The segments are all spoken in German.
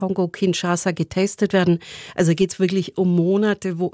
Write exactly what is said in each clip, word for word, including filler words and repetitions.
Kongo-Kinshasa getestet werden. Also geht es wirklich um Monate, wo,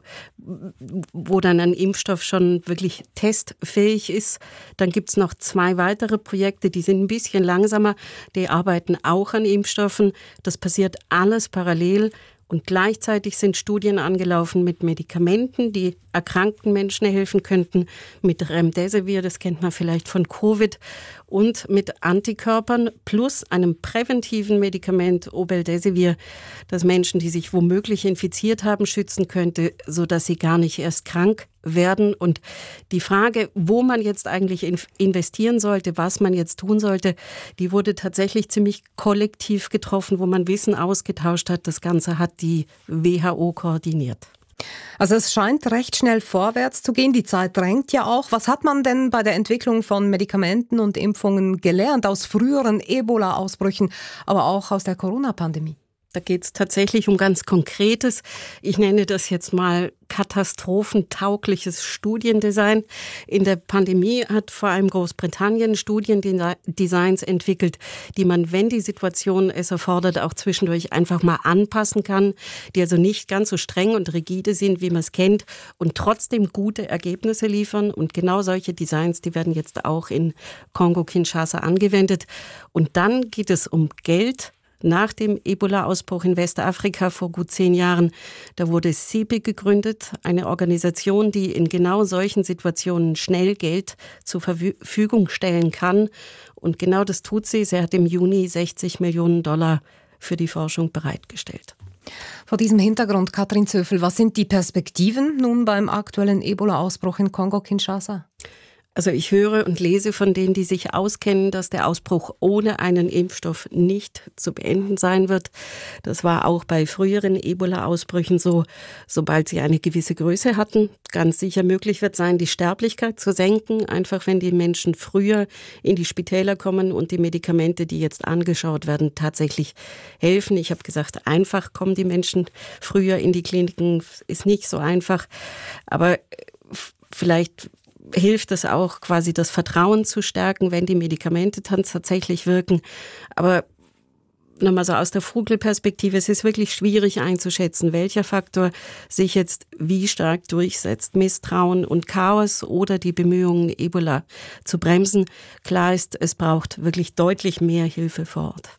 wo dann ein Impfstoff schon wirklich testfähig ist. Dann gibt es noch zwei weitere Projekte, die sind ein bisschen langsamer. Die arbeiten auch an Impfstoffen. Das passiert alles parallel. Und gleichzeitig sind Studien angelaufen mit Medikamenten, die erkrankten Menschen helfen könnten, mit Remdesivir, das kennt man vielleicht von Covid, und mit Antikörpern plus einem präventiven Medikament, Obeldesivir, das Menschen, die sich womöglich infiziert haben, schützen könnte, sodass sie gar nicht erst krank werden. Und die Frage, wo man jetzt eigentlich investieren sollte, was man jetzt tun sollte, die wurde tatsächlich ziemlich kollektiv getroffen, wo man Wissen ausgetauscht hat. Das Ganze hat die W H O koordiniert. Also es scheint recht schnell vorwärts zu gehen. Die Zeit drängt ja auch. Was hat man denn bei der Entwicklung von Medikamenten und Impfungen gelernt aus früheren Ebola-Ausbrüchen, aber auch aus der Corona-Pandemie? Da geht es tatsächlich um ganz Konkretes. Ich nenne das jetzt mal katastrophentaugliches Studiendesign. In der Pandemie hat vor allem Großbritannien Studiendesigns entwickelt, die man, wenn die Situation es erfordert, auch zwischendurch einfach mal anpassen kann, die also nicht ganz so streng und rigide sind, wie man es kennt, und trotzdem gute Ergebnisse liefern. Und genau solche Designs, die werden jetzt auch in Kongo-Kinshasa angewendet. Und dann geht es um Geld. Nach dem Ebola-Ausbruch in Westafrika vor gut zehn Jahren, da wurde C E P I gegründet, eine Organisation, die in genau solchen Situationen schnell Geld zur Verfügung stellen kann. Und genau das tut sie. Sie hat im Juni sechzig Millionen Dollar für die Forschung bereitgestellt. Vor diesem Hintergrund, Katrin Zöfel, was sind die Perspektiven nun beim aktuellen Ebola-Ausbruch in Kongo-Kinshasa? Also ich höre und lese von denen, die sich auskennen, dass der Ausbruch ohne einen Impfstoff nicht zu beenden sein wird. Das war auch bei früheren Ebola-Ausbrüchen so, sobald sie eine gewisse Größe hatten. Ganz sicher möglich wird sein, die Sterblichkeit zu senken, einfach wenn die Menschen früher in die Spitäler kommen und die Medikamente, die jetzt angeschaut werden, tatsächlich helfen. Ich habe gesagt, einfach kommen die Menschen früher in die Kliniken, ist nicht so einfach, aber vielleicht hilft es auch, quasi das Vertrauen zu stärken, wenn die Medikamente dann tatsächlich wirken. Aber nochmal so aus der Vogelperspektive, es ist wirklich schwierig einzuschätzen, welcher Faktor sich jetzt wie stark durchsetzt. Misstrauen und Chaos oder die Bemühungen, Ebola zu bremsen. Klar ist, es braucht wirklich deutlich mehr Hilfe vor Ort.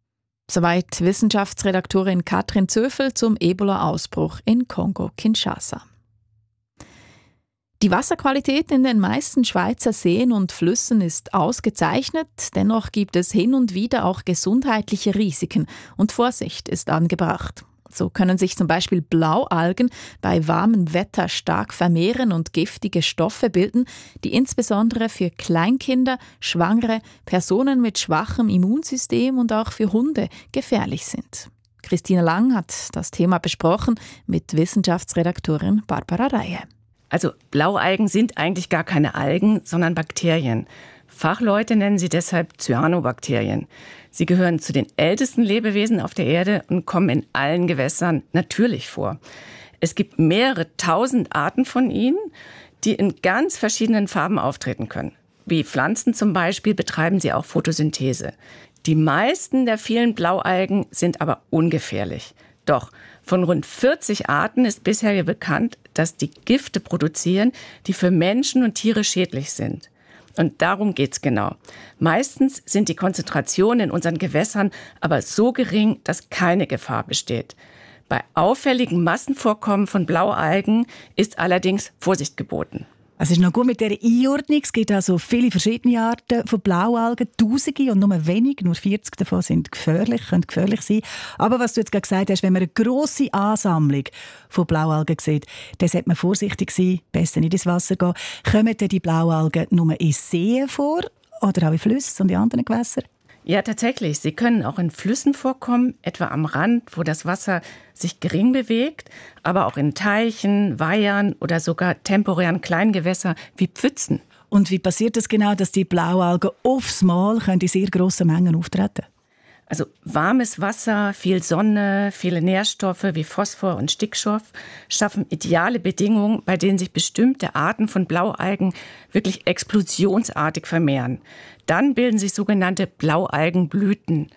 Soweit Wissenschaftsredaktorin Katrin Zöfel zum Ebola-Ausbruch in Kongo-Kinshasa. Die Wasserqualität in den meisten Schweizer Seen und Flüssen ist ausgezeichnet. Dennoch gibt es hin und wieder auch gesundheitliche Risiken und Vorsicht ist angebracht. So können sich zum Beispiel Blaualgen bei warmem Wetter stark vermehren und giftige Stoffe bilden, die insbesondere für Kleinkinder, Schwangere, Personen mit schwachem Immunsystem und auch für Hunde gefährlich sind. Christina Lang hat das Thema besprochen mit Wissenschaftsredaktorin Barbara Reihe. Also Blaualgen sind eigentlich gar keine Algen, sondern Bakterien. Fachleute nennen sie deshalb Cyanobakterien. Sie gehören zu den ältesten Lebewesen auf der Erde und kommen in allen Gewässern natürlich vor. Es gibt mehrere tausend Arten von ihnen, die in ganz verschiedenen Farben auftreten können. Wie Pflanzen zum Beispiel betreiben sie auch Photosynthese. Die meisten der vielen Blaualgen sind aber ungefährlich. Doch von rund vierzig Arten ist bisher bekannt, dass die Gifte produzieren, die für Menschen und Tiere schädlich sind. Und darum geht's genau. Meistens sind die Konzentrationen in unseren Gewässern aber so gering, dass keine Gefahr besteht. Bei auffälligen Massenvorkommen von Blaualgen ist allerdings Vorsicht geboten. Es ist noch gut mit dieser Einordnung. Es gibt also viele verschiedene Arten von Blaualgen, Tausende und nur wenig, nur vierzig davon sind gefährlich, können gefährlich sein. Aber was du jetzt gerade gesagt hast, wenn man eine grosse Ansammlung von Blaualgen sieht, dann sollte man vorsichtig sein, besser nicht ins Wasser gehen. Kommen denn die Blaualgen nur in Seen vor oder auch in Flüssen und in anderen Gewässern? Ja, tatsächlich. Sie können auch in Flüssen vorkommen, etwa am Rand, wo das Wasser sich gering bewegt, aber auch in Teichen, Weihern oder sogar temporären Kleingewässer wie Pfützen. Und wie passiert es genau, dass die Blaualgen aufs Mal in sehr grossen Mengen auftreten? Also warmes Wasser, viel Sonne, viele Nährstoffe wie Phosphor und Stickstoff schaffen ideale Bedingungen, bei denen sich bestimmte Arten von Blaualgen wirklich explosionsartig vermehren. Dann bilden sich sogenannte Blaualgenblüten.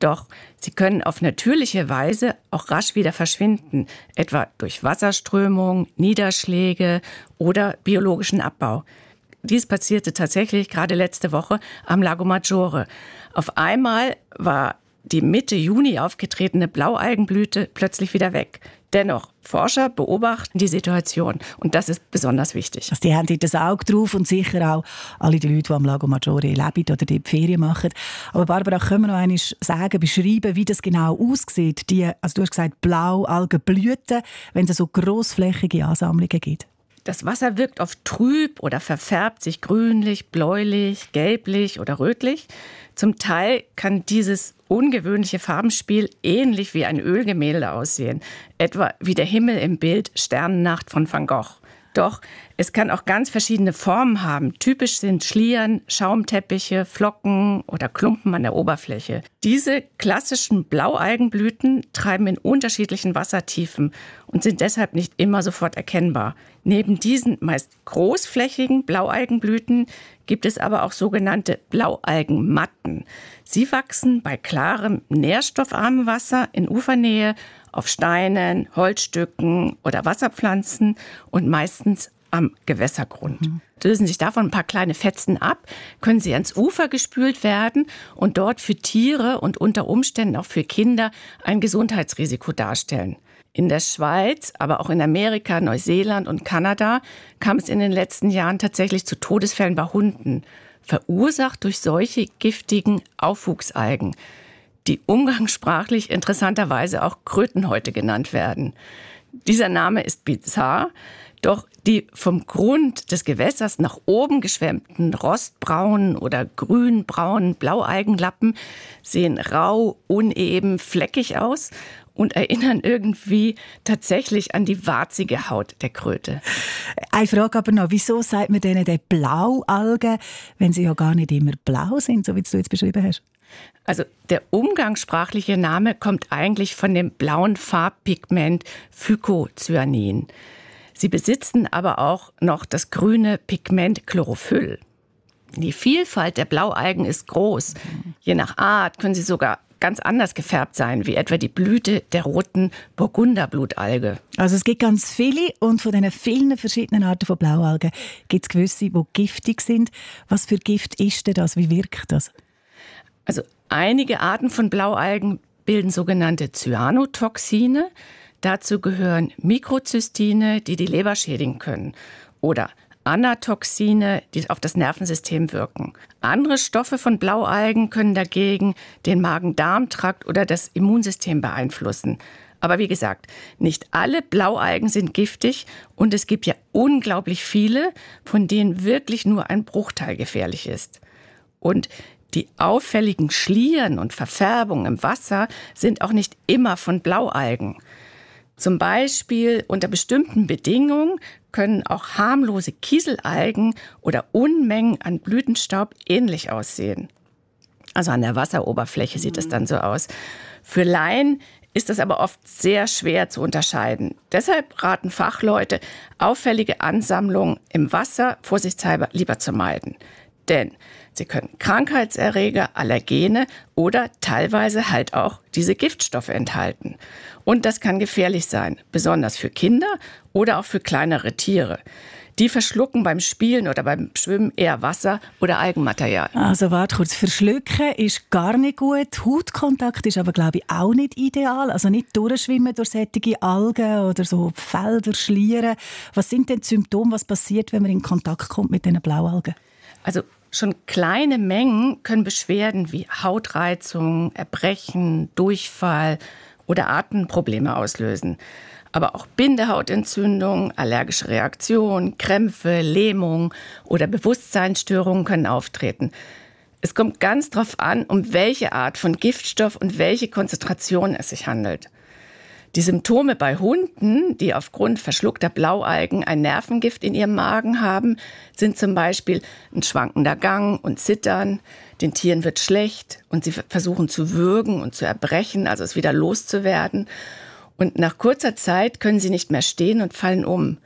Doch sie können auf natürliche Weise auch rasch wieder verschwinden, etwa durch Wasserströmung, Niederschläge oder biologischen Abbau. Dies passierte tatsächlich gerade letzte Woche am Lago Maggiore. Auf einmal war die Mitte Juni aufgetretene Blaualgenblüte plötzlich wieder weg. Dennoch, Forscher beobachten die Situation und das ist besonders wichtig. Also die haben dort das Auge drauf und sicher auch alle die Leute, die am Lago Maggiore leben oder dort Ferien machen. Aber Barbara, können wir noch einmal sagen, beschreiben, wie das genau aussieht? Die, also du hast gesagt, Blaualgenblüten, wenn es so grossflächige Ansammlungen gibt. Das Wasser wirkt oft trüb oder verfärbt sich grünlich, bläulich, gelblich oder rötlich. Zum Teil kann dieses ungewöhnliche Farbenspiel ähnlich wie ein Ölgemälde aussehen, etwa wie der Himmel im Bild Sternennacht von Van Gogh. Doch es kann auch ganz verschiedene Formen haben. Typisch sind Schlieren, Schaumteppiche, Flocken oder Klumpen an der Oberfläche. Diese klassischen Blaualgenblüten treiben in unterschiedlichen Wassertiefen und sind deshalb nicht immer sofort erkennbar. Neben diesen meist großflächigen Blaualgenblüten gibt es aber auch sogenannte Blaualgenmatten. Sie wachsen bei klarem, nährstoffarmem Wasser in Ufernähe auf Steinen, Holzstücken oder Wasserpflanzen und meistens am Gewässergrund. Mhm. Lösen sich davon ein paar kleine Fetzen ab, können sie ans Ufer gespült werden und dort für Tiere und unter Umständen auch für Kinder ein Gesundheitsrisiko darstellen. In der Schweiz, aber auch in Amerika, Neuseeland und Kanada kam es in den letzten Jahren tatsächlich zu Todesfällen bei Hunden, verursacht durch solche giftigen Aufwuchsalgen, die umgangssprachlich interessanterweise auch Krötenhäute genannt werden. Dieser Name ist bizarr, doch die vom Grund des Gewässers nach oben geschwemmten rostbraunen oder grünbraunen Blaualgenlappen sehen rau, uneben, fleckig aus und erinnern irgendwie tatsächlich an die warzige Haut der Kröte. Eine Frage aber noch, wieso sagt man denen die Blaualgen, wenn sie ja gar nicht immer blau sind, so wie du jetzt beschrieben hast? Also der umgangssprachliche Name kommt eigentlich von dem blauen Farbpigment Phycocyanin. Sie besitzen aber auch noch das grüne Pigment Chlorophyll. Die Vielfalt der Blaualgen ist groß. Je nach Art können sie sogar ganz anders gefärbt sein, wie etwa die Blüte der roten Burgunderblutalge. Also es gibt ganz viele und von diesen vielen verschiedenen Arten von Blaualgen gibt es gewisse, die giftig sind. Was für Gift ist denn das? Wie wirkt das? Also einige Arten von Blaualgen bilden sogenannte Cyanotoxine. Dazu gehören Mikrozystine, die die Leber schädigen können, oder Anatoxine, die auf das Nervensystem wirken. Andere Stoffe von Blaualgen können dagegen den Magen-Darm-Trakt oder das Immunsystem beeinflussen. Aber wie gesagt, nicht alle Blaualgen sind giftig und es gibt ja unglaublich viele, von denen wirklich nur ein Bruchteil gefährlich ist. Und die auffälligen Schlieren und Verfärbungen im Wasser sind auch nicht immer von Blaualgen. Zum Beispiel unter bestimmten Bedingungen können auch harmlose Kieselalgen oder Unmengen an Blütenstaub ähnlich aussehen. Also an der Wasseroberfläche sieht es dann so aus. Für Laien ist es aber oft sehr schwer zu unterscheiden. Deshalb raten Fachleute, auffällige Ansammlungen im Wasser vorsichtshalber lieber zu meiden. Denn sie können Krankheitserreger, Allergene oder teilweise halt auch diese Giftstoffe enthalten. Und das kann gefährlich sein, besonders für Kinder oder auch für kleinere Tiere. Die verschlucken beim Spielen oder beim Schwimmen eher Wasser oder Algenmaterial. Also warte kurz, verschlucken ist gar nicht gut. Hautkontakt ist aber, glaube ich, auch nicht ideal. Also nicht durchschwimmen durch solche Algen oder so Felder, Schlieren. Was sind denn die Symptome, was passiert, wenn man in Kontakt kommt mit diesen Blaualgen? Also schon kleine Mengen können Beschwerden wie Hautreizung, Erbrechen, Durchfall oder Atemprobleme auslösen. Aber auch Bindehautentzündung, allergische Reaktionen, Krämpfe, Lähmung oder Bewusstseinsstörungen können auftreten. Es kommt ganz darauf an, um welche Art von Giftstoff und welche Konzentration es sich handelt. Die Symptome bei Hunden, die aufgrund verschluckter Blaualgen ein Nervengift in ihrem Magen haben, sind zum Beispiel ein schwankender Gang und Zittern. Den Tieren wird schlecht und sie versuchen zu würgen und zu erbrechen, also es wieder loszuwerden. Und nach kurzer Zeit können sie nicht mehr stehen und fallen um.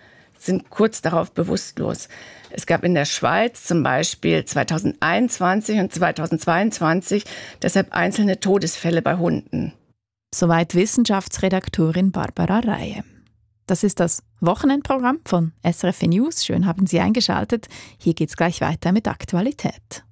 sind kurz darauf bewusstlos. Es gab in der Schweiz zum Beispiel zweitausendeinundzwanzig und zweitausendzweiundzwanzig deshalb einzelne Todesfälle bei Hunden. Soweit Wissenschaftsredaktorin Barbara Reihe. Das ist das Wochenendprogramm von S R F News. Schön haben Sie eingeschaltet. Hier geht's gleich weiter mit Aktualität.